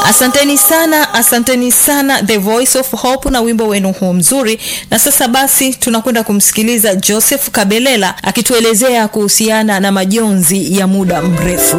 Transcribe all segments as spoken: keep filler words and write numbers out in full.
Asanteni sana, asanteni sana The Voice of Hope na wimbo wenu huu mzuri. Na sasa basi tunakwenda kumsikiliza Joseph Kabelela akituelezea kuhusiana na majonzi ya muda mrefu.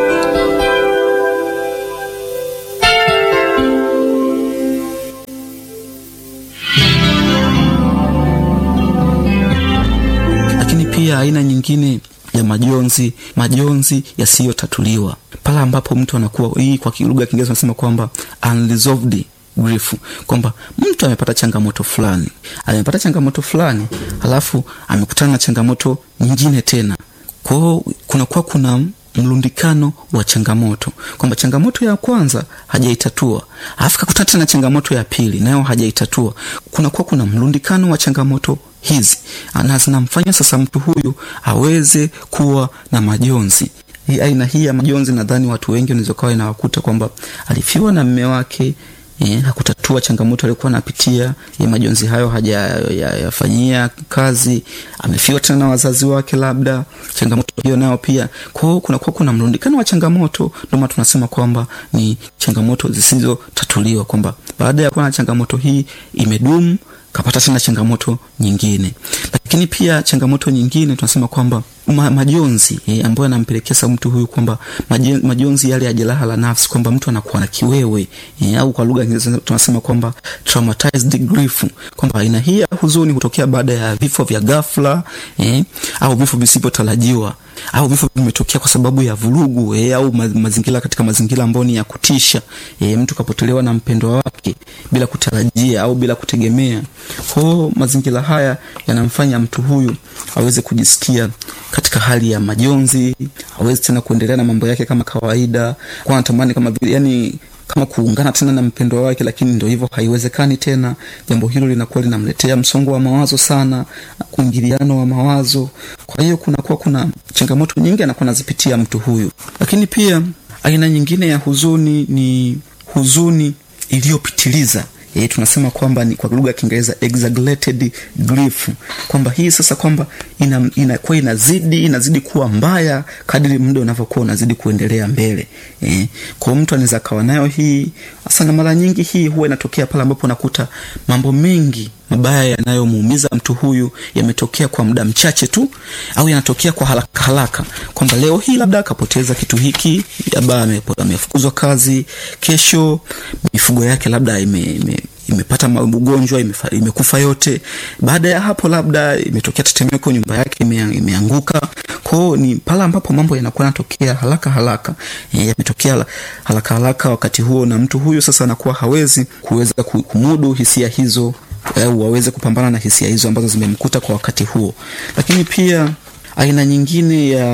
Lakini pia aina nyingine ya majonzi, majonzi yasiyotatuliwa. Pale ambapo mtu anakuwa, hii kwa lugha ya Kiingereza tunasema kwamba unresolved grief, kwamba mtu amepata changamoto fulani, amepata changamoto fulani, halafu amekutana na changamoto nyingine tena. Kwa hiyo kuna kwa kuna mlundikano wa changamoto, kwamba changamoto ya kwanza hajaitatua, alafu kakutana tena changamoto ya pili nayo hajaitatua. Kuna kwa kuna mlundikano wa changamoto hizi, na zinamfanya sasa mtu huyu aweze kuwa na majonzi. Hii aina hii ya majonzi nadhani watu wengi wanaweza kuwa inawakuta kwamba alifiwa na mume wake, eh, hakutatua changamoto alikuwa anapitia, ya majonzi hayo hajayafanyia ya kazi, amefiwa tena na wazazi wake, labda changamoto hiyo nayo pia. Kwa hiyo kuna kwa kuna mrundikano wa changamoto, ndio maana tunasema kwamba ni changamoto zisizotatuliwa, kwamba baada ya kuwa na changamoto hii imedumu, kapata tena changamoto nyingine. Lakini pia changamoto nyingine tunasema kwamba ma, majonzi eh, ambayo yanampelekea sa mtu huyu kwamba majonzi yale ya jeraha la nafsi, kwamba mtu anakuwa na kiwewe eh, au kwa lugha nyingine tunasema kwamba traumatized grief, kwamba aina hii ya huzuni hutokea baada ya vifo vya ghafla eh, au vifo visivyotarajiwa, au vifo vimetokea kwa sababu ya vurugu eh, au mazingira katika mazingira ambayo ni ya kutisha eh, mtu kapotelewa na mpendwa wake bila kutarajia au bila kutegemea. Kwa mazingira haya yanamfanya mtu huyu aweze kujisikia katika hali ya majonzi, aweze tena kuendelea na mambo yake kama kawaida, kwa anatamani kama vile yani kama kuungana tena na mpendwa wake, lakini ndio hivyo haiwezekani tena. Jambo hilo linakuwa linamletea msongo wa mawazo sana, kuingiliano wa mawazo. Kwa hiyo kuna kwa kuna changamoto nyingi anakuwa anazipitia mtu huyu. Lakini pia aina nyingine ya huzuni ni huzuni iliyopitiliza. Eh, tunasema kwamba ni kwa lugha ya Kiingereza exaggerated grief, kwamba hii sasa kwamba ina inakuwa inazidi inazidi kuwa mbaya kadri muda unavyokuwa unazidi kuendelea mbele. Eh, kwa mtu anaweza kawa nayo hii. Hasa mara nyingi hii huwa inatokea pale ambapo unakuta mambo mengi mabaya yanayomuumiza mtu huyu yametokea kwa muda mchache tu, au yanatokea kwa haraka haraka, kwamba leo hii labda akapoteza kitu hiki, labda amefukuzwa kazi, kesho mifugo yake labda ime, ime imepata magonjwa, imekufa yote. Baada ya hapo labda imetokea tetemeko, nyumba yake imeanguka. Kwa ni pale ambapo mambo yanakuwa yanatokea haraka haraka, yametokea haraka haraka wakati huo, na mtu huyu sasa anakuwa hawezi kuweza kumudu hisia hizo, au aweze kupambana na hisia hizo ambazo zimemkuta kwa wakati huo. Lakini pia aina nyingine ya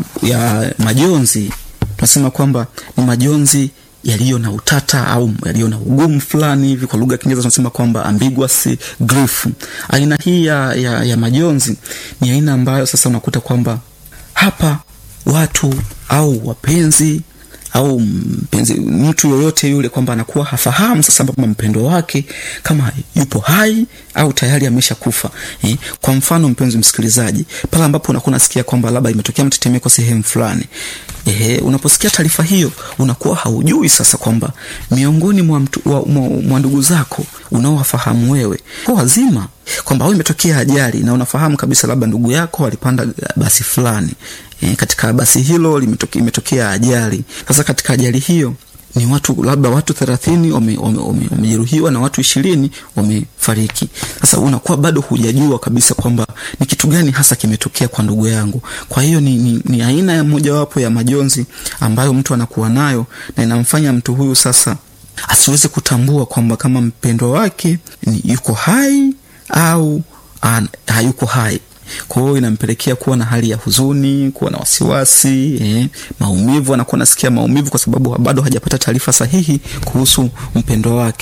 ya majonzi tunasema kwamba ni majonzi yaliyo na utata au yaliyo na ugumu fulani hivi, kwa lugha ya Kiingereza tunasema kwamba ambiguous grief. Aina hii ya, ya, ya majonzi ni aina ambayo sasa unakuta kwamba hapa watu au wapenzi au mpenzi, mtu yoyote yule, kwamba anakuwa hafahamu sasa kwamba mpendo wake kama yupo hai au tayari ameshakufa. Eh, kwa mfano mpenzi msikilizaji, pale ambapo unakuwa unasikia kwamba labda imetokea mtetemeko sehemu fulani, eh, unaposikia taarifa hiyo unakuwa haujui sasa kwamba miongoni mwa mwa ndugu zako unaowafahamu wewe kwa wazima, kwamba wewe imetokea ajali na unafahamu kabisa labda ndugu yako alipanda basi fulani, e, katika basi hilo limetokea imetokea ajali. Sasa katika ajali hiyo ni watu labda watu thelathini wamejeruhiwa na watu ishirini wamefariki. Sasa unakuwa bado hujajua kabisa kwamba ni kitu gani hasa kimetokea kwa ndugu yangu. Kwa hiyo ni, ni, ni aina ya mojawapo ya majonzi ambayo mtu anakuwa nayo, na inamfanya mtu huyu sasa asiweze kutambua kwamba kama mpendwa wake ni yuko hai au an, hayuko hai. Kwa hiyo inampelekea kuwa na hali ya huzuni, kuwa na wasiwasi, eh, maumivu, anakuwa nasikia maumivu kwa sababu bado hajapata taarifa sahihi kuhusu mpendwa wake.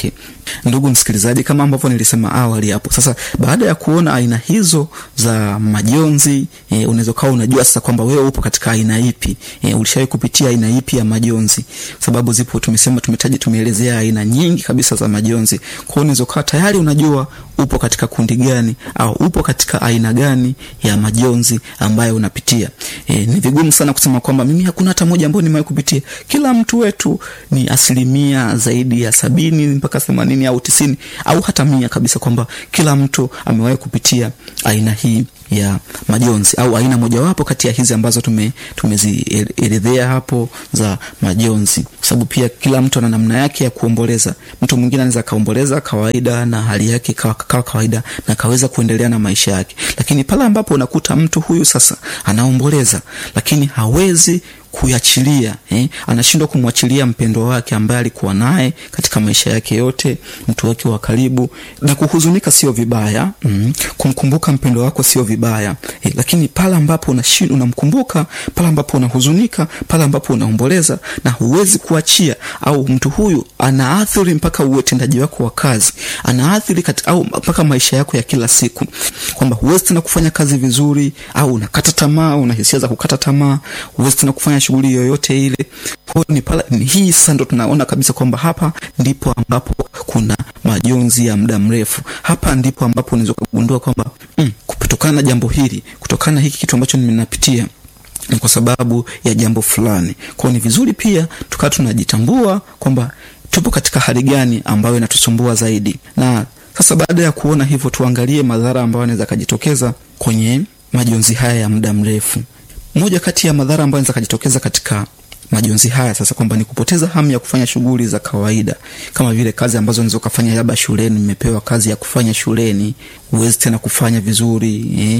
Ndugu msikilizaji, kama ambavyo nilisema awali hapo, sasa baada ya kuona aina hizo za majonzi, e, unaweza kawa unajua sasa kwamba wewe upo katika aina ipi. E, ulishawahi kupitia aina ipi ya majonzi? Sababu zipo, tumesema tumetaja, tumeelezea aina nyingi kabisa za majonzi. Kwa hiyo unaweza kawa tayari unajua upo katika kundi gani au upo katika aina gani ya majonzi ambayo unapitia. E, ni vigumu sana kusema kwamba mimi hakuna hata moja ambayo nimewahi kupitia. Kila mtu wetu ni asilimia zaidi ya sabini mpaka themanini au tisini au hata mia kabisa kwamba kila mtu amewahi kupitia aina hii ya majonzi au aina mojawapo kati ya hizi ambazo tume tumezielezea hapo za majonzi. Sababu pia kila mtu ana namna yake ya kuomboleza. Mtu mwingine anaweza kaomboleza kawaida na hali yake kawa, kawa kawaida na kaweza kuendelea na maisha yake. Lakini pale ambapo unakuta mtu huyu sasa anaomboleza lakini hawezi kuachilia, eh, anashindwa kumwachilia mpendo wake ambaye alikuwa naye katika maisha yake yote, mtu wake wa karibu. Na kuhuzunika sio vibaya, mm, kumkumbuka mpendo wako sio vibaya, eh, lakini pale ambapo unashindwa unamkumbuka, pale ambapo unahuzunika, pale ambapo unaomboleza na huwezi kuachia, au mtu huyu anaathiri mpaka utendaji wako wa kazi, anaathiri katika au mpaka maisha yako ya kila siku, kwamba huwezi tena kufanya kazi vizuri, au unakata tamaa, una hisia za kukata tamaa, huwezi tena kufanya shughuli yoyote ile. Kwa ni pala ni hii sasa ndo tunaona kabisa kwamba hapa ndipo ambapo kuna majonzi ya muda mrefu. Hapa ndipo ambapo unaweza kugundua kwamba mm, kutokana na jambo hili, kutokana na hiki kitu ambacho nimenapitia ni kwa sababu ya jambo fulani. Kwa ni vizuri pia tukaa tunajitambua kwamba tupo katika hali gani ambayo inatusumbua zaidi. Na sasa baada ya kuona hivyo, tuangalie madhara ambayo yanaweza kujitokeza kwenye majonzi haya ya muda mrefu. Moja kati ya madhara ambayo yanaweza kujitokeza katika majonzi haya sasa kwamba ni kupoteza hamu ya kufanya shughuli za kawaida, kama vile kazi ambazo unaweza kufanya labda shuleni. Nimepewa kazi ya kufanya shuleni, huwezi tena kufanya vizuri, eh,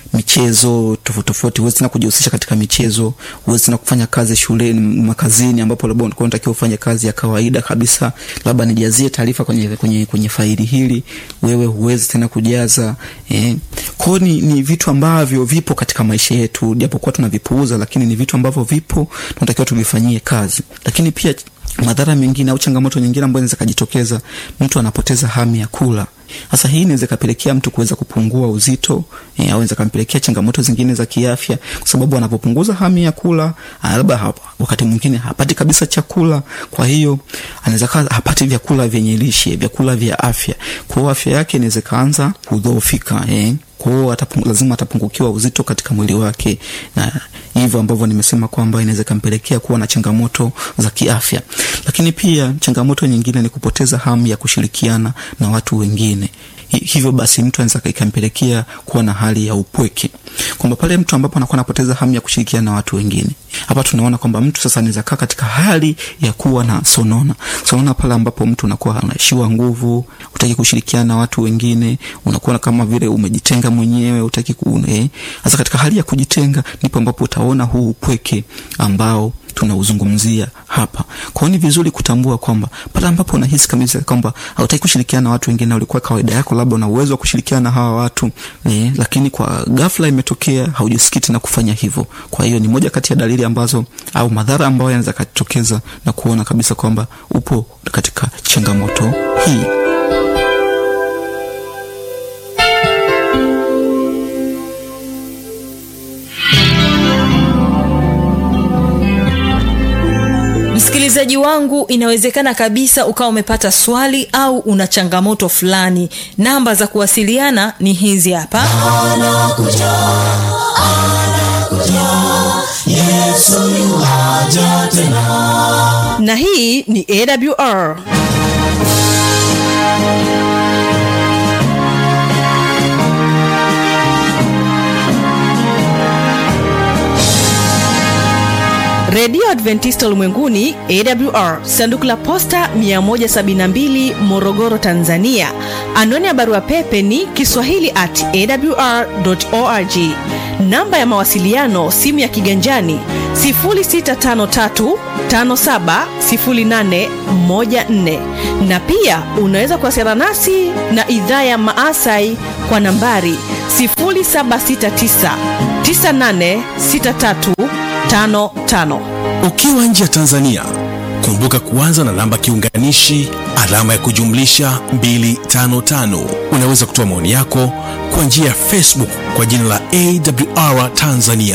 michezo tofauti tofauti, huwezi tena kujihusisha katika michezo, huwezi tena kufanya kazi shuleni, makazini ambapo labda unatakiwa ufanye kazi ya kawaida kabisa, labda nijazie taarifa kwenye kwenye kwenye faili hili, wewe huwezi tena kujaza, eh. Kwa ni, ni vitu ambavyo vipo katika maisha yetu, japokuwa tunavipuuza, lakini ni vitu ambavyo vipo, tunatakiwa tuvifanyie kazi. Lakini pia madhara mengine au changamoto nyingine ambayo inaweza kujitokeza, mtu anapoteza hamu ya kula. Sasa hii inaweza kupelekea mtu kuweza kupungua uzito, e, au inaweza kumpelekea changamoto zingine za kiafya, kwa sababu anapopunguza hamu ya kula, labda hapa wakati mwingine hapati kabisa chakula. Kwa hiyo anaweza hapati vyakula vyenye lishe, vyakula vya afya. Kwa hiyo afya yake inaweza kaanza kudhoofika, eh. Kwa hiyo lazima atapungukiwa uzito katika mwili wake, na hivyo ambavyo nimesema kwamba inaweza kumpelekea kuwa na changamoto za kiafya. Lakini pia changamoto nyingine ni kupoteza hamu ya kushirikiana na watu wengine. Hivyo basi mtu anaweza kumpelekea kuwa na hali ya upweke, kwamba pale mtu ambapo anakuwa anapoteza hamu ya kushirikiana na watu wengine, hapa tunaona kwamba mtu sasa anaweza kaa katika hali ya kuwa na sonona. Sonona pale ambapo mtu anakuwa anaishiwa nguvu, hutaki kushirikiana na watu wengine, unakuwa kama vile umejitenga mwenyewe, hutaki kuone. Sasa katika hali ya kujitenga ndipo ambapo utaona huu upweke ambao tunauzungumzia hapa. Kwa hiyo ni vizuri kutambua kwamba pale ambapo unahisi kabisa kwamba hautaki kushirikiana na watu wengine, na ulikuwa kawaida yako labda una uwezo wa kushirikiana na hawa watu, eh, lakini kwa ghafla imetokea haujisikii tena kufanya hivyo. Kwa hiyo ni moja kati ya dalili ambazo au madhara ambayo yanaweza kutokeza na kuona kabisa kwamba upo katika changamoto hii. Msikilizaji wangu, inawezekana kabisa ukawa umepata swali au una changamoto fulani. Namba za kuwasiliana ni hizi hapa. Anakuja, anakuja, Yesu yuaja tena. Na hii ni A W R. Radio Adventista Ulimwenguni A W R, sanduku la posta mia moja sabini na mbili, Morogoro, Tanzania. Anwani ya barua pepe ni kiswahili at a w r dot org. Namba ya mawasiliano simu ya kiganjani sifuri sita tano tatu tano saba sifuri nane moja nne, na pia unaweza kuwasiliana nasi na idhaa ya Maasai kwa nambari sifuri saba sita tisa tisa nane sita tatu tano tano. Ukiwa nje ya Tanzania, Kumbuka kuanza na namba kiunganishi alama ya kujumlisha mia tano tano. Unaweza kutoa maoni yako kwa njia ya Facebook kwa jina la A W R Tanzania.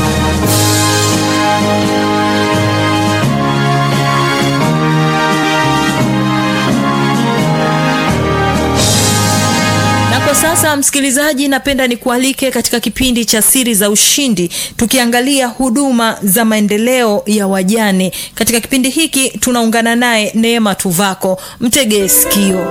Kwa sasa msikilizaji, napenda nikualike katika kipindi cha Siri za Ushindi, tukiangalia huduma za maendeleo ya wajane. Katika kipindi hiki tunaungana naye Neema Tuvako. Mtegee sikio.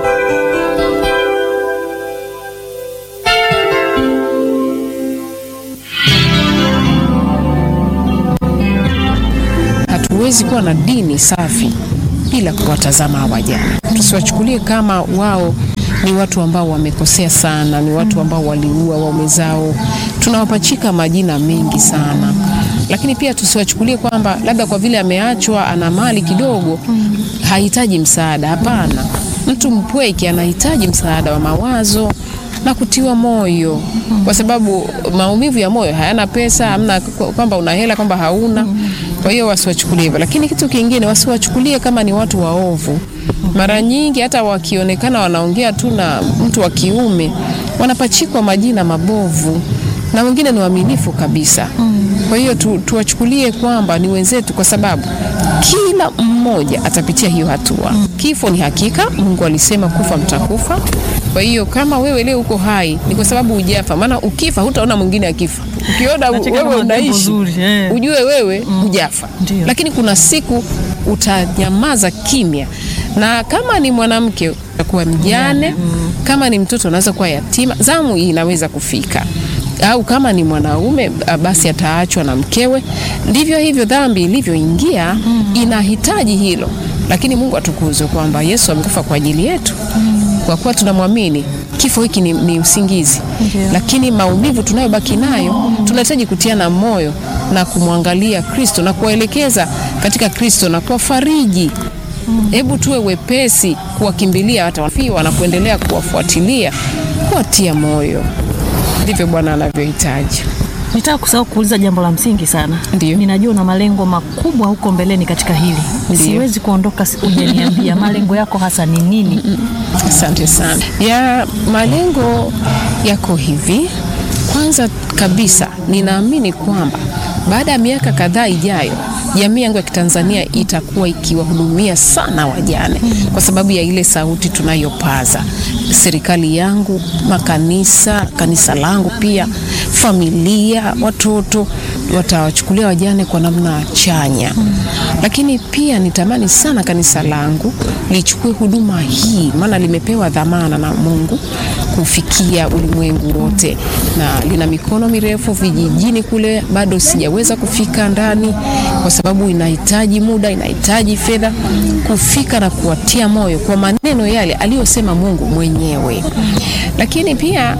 Hatuwezi kuwa na dini safi bila kuwatazama wajane. Tusiwachukulie kama wao ni watu ambao wamekosea sana, ni watu ambao waliua waume zao. Tunawapachika majina mengi sana. Lakini pia tusiwachukulie kwamba labda kwa vile ameachwa ana mali kidogo hahitaji msaada. Hapana. Mtu mpweke anahitaji msaada wa mawazo na kutiwa moyo, kwa sababu maumivu ya moyo hayana pesa, hamna kwamba una hela kwamba hauna. Kwa hiyo wasiwachukulie hivyo. Lakini kitu kingine, wasiwachukulie kama ni watu waovu. Mara nyingi hata wakionekana wanaongea tu na mtu wa kiume wanapachikwa majina mabovu, na wengine ni waaminifu kabisa. Kwa hiyo tu, tuwachukulie kwamba ni wenzetu, kwa sababu kila mmoja atapitia hiyo hatua. Kifo ni hakika, Mungu alisema kufa mtakufa. Kwa hiyo kama wewe leo uko hai ni kwa sababu hujafa, maana ukifa hutaona mwingine akifa. Ukiona wewe unaishi ujue wewe hujafa. Mm. Lakini kuna siku utanyamaza kimya, na kama ni mwanamke utakuwa mjane, mm. kama ni mtoto anaweza kuwa yatima, zamu hii inaweza kufika. Au kama ni mwanaume basi ataachwa na mkewe. Ndivyo hivyo dhambi ilivyoingia, mm. inahitaji hilo. Lakini Mungu atukuzwe kwamba Yesu amekufa kwa ajili yetu. Mm. Kwa kuwa tunamwamini, kifo hiki ni, ni usingizi. Yeah. Lakini maumivu tunayobaki nayo tunahitaji kutiana moyo na kumwangalia Kristo na kuelekeza katika Kristo na kuwafariji. Hebu tuwe wepesi kuwakimbilia hata wafiwa na kuendelea kuwafuatilia, kuwatia moyo. Ndivyo Bwana anavyohitaji. Nitaka kusahau kuuliza jambo la msingi sana. Ndiyo. Ninajua una malengo makubwa huko mbeleni katika hili. Ndiyo. Siwezi kuondoka hujaniambia malengo yako hasa ni nini? Asante sana. Ya malengo yako hivi. Kwanza kabisa ninaamini kwamba baada ya miaka kadhaa ijayo jamii yangu ya Kitanzania itakuwa ikiwahudumia sana wajane, kwa sababu ya ile sauti tunayopaza. Serikali yangu, makanisa, kanisa langu pia, familia, watoto watawachukulia wajane kwa namna chanya. Lakini pia nitamani sana kanisa langu lichukue huduma hii, maana limepewa dhamana na Mungu kufikia ulimwengu wote, na lina mikono mirefu vijijini kule. Bado sijaweza kufika ndani kwa sababu inahitaji muda, inahitaji fedha kufika na kuwatia moyo kwa maneno yale aliyosema Mungu mwenyewe. Lakini pia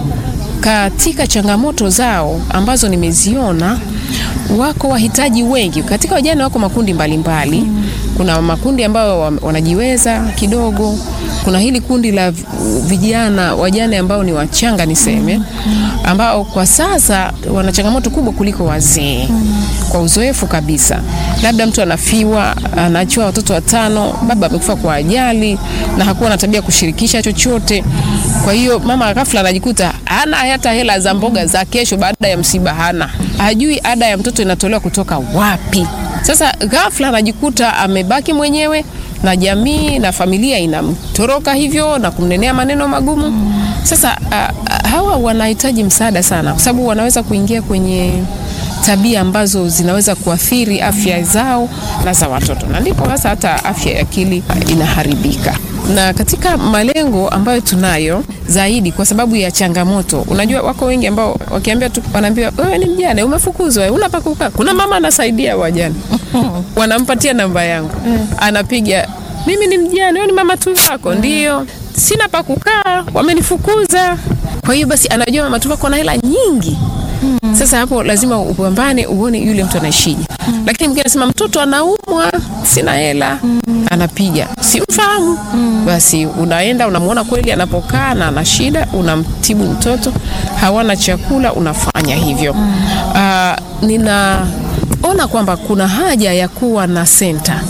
katika changamoto zao ambazo nimeziona, wako wahitaji wengi. Katika wajane wako makundi mbalimbali mbali. Kuna makundi ambao wanajiweza kidogo. Kuna hili kundi la vijana wajane ambao ni wachanga niseme, ambao kwa sasa wana changamoto kubwa kuliko wazee. Kwa uzoefu kabisa, labda mtu anafiwa, anaachwa watoto watano, baba amekufa kwa ajali na hakuwa na tabia kushirikisha chochote. Kwa hiyo mama ghafla anajikuta hana hata hela za mboga za kesho baada ya msiba, hana. Hajui ada ya mtoto inatolewa kutoka wapi. Sasa ghafla anajikuta amebaki mwenyewe na jamii na familia inamtoroka hivyo na kumnenea maneno magumu. Sasa uh, hawa wanahitaji msaada sana, kwa sababu wanaweza kuingia kwenye tabia ambazo zinaweza kuathiri afya zao na za watoto, na ndipo hasa hata afya ya akili inaharibika. Na katika malengo ambayo tunayo zaidi, kwa sababu ya changamoto, unajua wako wengi ambao wakiambia tu wanaambiwa wewe ni mjane, umefukuzwa, una pa kukaa. Kuna mama anasaidia wajane. Wanampatia namba yangu. Anapiga, mimi ni mjane, wewe ni mama tu wako. Ndio, sina pa kukaa, wamenifukuza. Kwa hiyo basi anajua mama tu wako na hela nyingi. Hmm. Sasa hapo lazima upambane uone yule mtu anaishije. Hmm. Lakini mwingine anasema mtoto anaumwa, sina hela. Hmm. Anapiga, simfahamu. Hmm. Basi unaenda unamuona kweli anapokaa na ana shida, unamtibu mtoto, hawana chakula, unafanya hivyo. Hmm. Uh, ninaona kwamba kuna haja ya kuwa na center.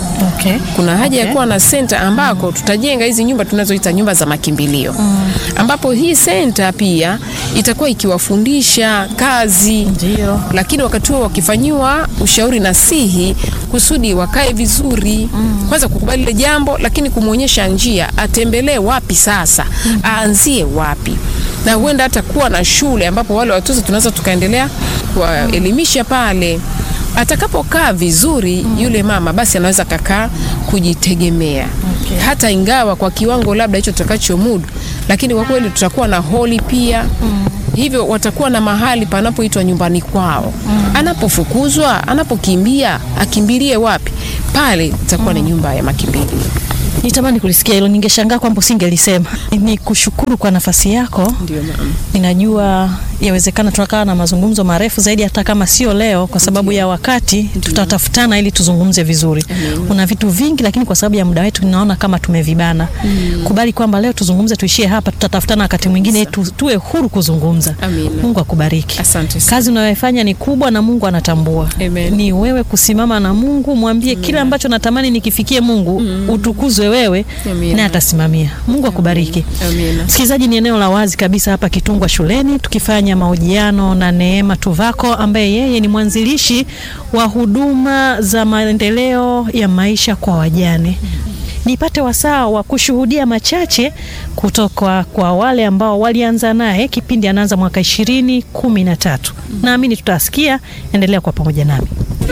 Okay. Kuna haja okay. ya kuwa na center ambako mm. tutajenga hizi nyumba tunazoita nyumba za makimbilio mm. ambapo hii center pia itakuwa ikiwafundisha kazi. Ndiyo. Lakini wakati huo wakifanyiwa ushauri nasihi kusudi wakae vizuri mm. kwanza kukubali ile jambo, lakini kumuonyesha njia atembelee wapi sasa mm. aanzie wapi, na huenda hata kuwa na shule ambapo wale watoto tunaweza tukaendelea kuwaelimisha pale. Atakapokaa vizuri mm. yule mama basi anaweza kakaa kujitegemea. Okay. Hata ingawa kwa kiwango labda hicho tutakachomudu, lakini kwa kweli tutakuwa na holi pia. Mm. Hivyo watakuwa na mahali panapoitwa nyumbani kwao. Mm. Anapofukuzwa, anapokimbia, akimbilie wapi? Pale itakuwa mm. ni nyumba ya makimbilio. Nitamani kulisikia hilo, ningeshangaa kwamba usingelisema. Ni kushukuru kwa nafasi yako. Ndio mama. Ninajua yawezekana tunakaa na mazungumzo marefu zaidi hata kama sio leo kwa sababu Ndiyo. ya wakati. Ndiyo. Tutatafutana ili tuzungumze vizuri. Ndiyo. Una vitu vingi lakini kwa sababu ya muda wetu ninaona kama tumevibana. Mm. Kubali kwamba leo tuzungumze tuishie hapa, tutatafutana wakati mwingine tu, tuwe huru kuzungumza. Amina. Mungu akubariki. Asante sana. Kazi unayofanya ni kubwa na Mungu anatambua. Amen. Ni wewe kusimama na Mungu, mwambie kila ambacho natamani nikifikie Mungu, mm. utukuzwe wewe. Amina. Na atasimamia. Mungu akubariki. Amina. Msikilizaji, ni eneo la wazi kabisa hapa Kitungwa shuleni tukifanya mahojiano na Neema Tuvako ambaye yeye ni mwanzilishi wa huduma za maendeleo ya maisha kwa wajane. Nipate wasaa wa kushuhudia machache kutoka kwa wale ambao walianza naye kipindi anaanza mwaka ishirini kumi na tatu. Naamini tutasikia, endelea kwa pamoja nami.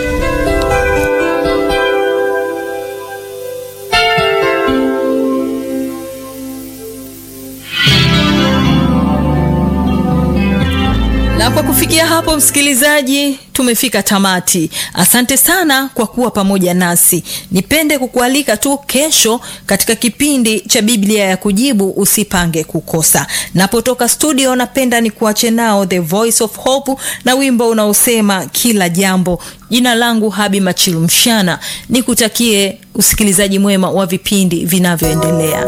Na kwa kufikia hapo msikilizaji, tumefika tamati. Asante sana kwa kuwa pamoja nasi. Nipende kukualika tu kesho katika kipindi cha Biblia ya Kujibu, usipange kukosa. Napotoka studio napenda ni kuache nao The Voice of Hope na wimbo unaosema kila jambo. Jina langu Habi Machilu Mshana. Nikutakie usikilizaji mwema wa vipindi vinavyoendelea.